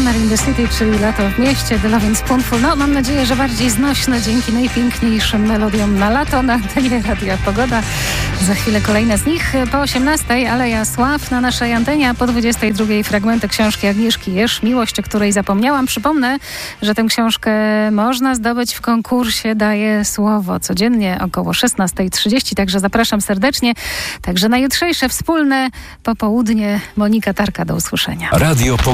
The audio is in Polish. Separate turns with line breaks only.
Summer in the City, czyli lato w mieście, The Lovin' Spoonful. No, mam nadzieję, że bardziej znośne dzięki najpiękniejszym melodiom na lato na antenie Radia Pogoda. Za chwilę kolejne z nich. Po 18:00 Aleja Sław na naszej antenie, a po 22:00 fragmenty książki Agnieszki Jerz, Miłość, o której zapomniałam. Przypomnę, że tę książkę można zdobyć w konkursie Daję Słowo codziennie około 16:30, także zapraszam serdecznie. Także na jutrzejsze wspólne popołudnie Monika Tarka, do usłyszenia.